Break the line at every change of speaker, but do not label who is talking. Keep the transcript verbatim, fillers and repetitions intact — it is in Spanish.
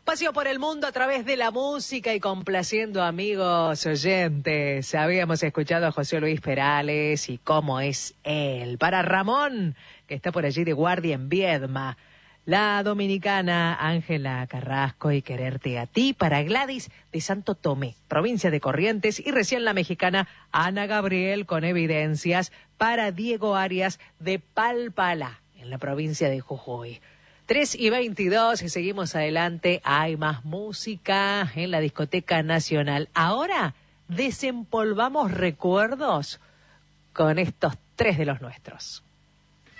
Paseo por el mundo a través de la música y complaciendo amigos oyentes. Habíamos escuchado a José Luis Perales y cómo es él. Para Ramón, que está por allí de guardia en Viedma. La dominicana Ángela Carrasco y Quererte a ti. Para Gladys de Santo Tomé, provincia de Corrientes. Y recién la mexicana Ana Gabriel con Evidencias. Para Diego Arias de Palpalá, en la provincia de Jujuy. tres y veintidós y seguimos adelante. Hay más música en la Discoteca Nacional. Ahora desempolvamos recuerdos con estos tres de los nuestros.